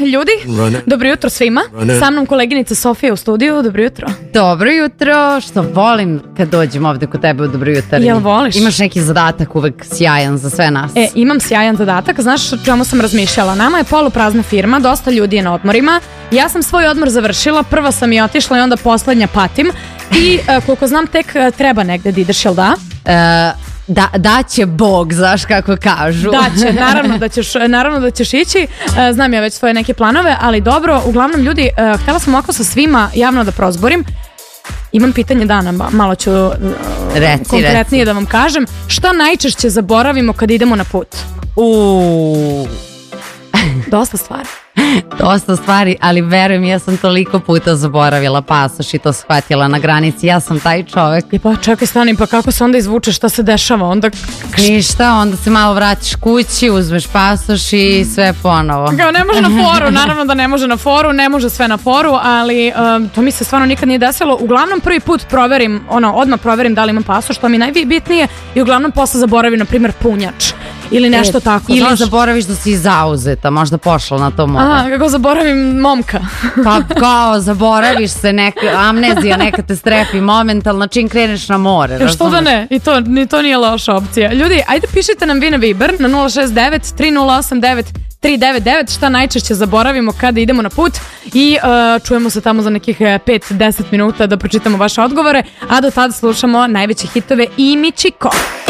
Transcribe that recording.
ljudi, dobro jutro svima. Sa mnom koleginica Sofija u studiju, dobro jutro. Dobro jutro, što volim kad dođem ovde kod tebe u dobro jutro. Jel voliš? Imaš neki zadatak uvek sjajan za sve nas. Imam sjajan zadatak, znaš o čemu sam razmišljala? Nama je poluprazna firma, dosta ljudi je na odmorima. Ja sam svoj odmor završila, prva sam i otišla i onda poslednja patim. I koliko znam tek treba negde da ideš, jel da? Da će Bog, znaš kako kažu. Da će, naravno da ćeš ići. Znam ja već svoje neke planove, ali dobro, uglavnom ljudi, htjela sam ovako sa svima javno da prozborim. Imam pitanje dana, malo ću konkretnije da vam kažem. Šta najčešće zaboravimo kad idemo na put? Dosta stvari. Dosta stvari, ali verujem, ja sam toliko puta zaboravila pasoš i to shvatila na granici. Ja sam taj čovek. I pa čekaj, stani, pa kako se onda izvučeš, šta se dešava? Onda... Ništa, onda se malo vratiš kući, uzmeš pasoš i sve ponovo. Kao ne može na foru, naravno da ne može na foru, ne može sve na foru, ali to mi se stvarno nikad nije desilo. Uglavnom prvi put proverim, odmah proverim da li imam pasoš, to mi je najbitnije, i uglavnom posle zaboravim, na primjer, punjač. Ili nešto tako. Ili zaboraviš da si zauzeta, možda pošla na to more. Aha, kako zaboravim momka. Pa kao zaboraviš se, amnezija neka te strefi momentalno čim kreneš na more. Što da ne, i to nije loša opcija. Ljudi, ajde pišite nam vi na Viber na 069 3089 399 šta najčešće zaboravimo kada idemo na put i čujemo se tamo za nekih 5-10 minuta da pročitamo vaše odgovore, a do tada slušamo najveće hitove i Michiko.